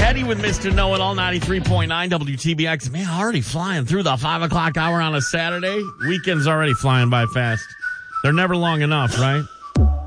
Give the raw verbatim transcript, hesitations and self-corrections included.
Eddie with Mister Know-It-All, ninety-three point nine W T B X. Man, already flying through the five o'clock hour on a Saturday. Weekend's already flying by fast. They're never long enough, right?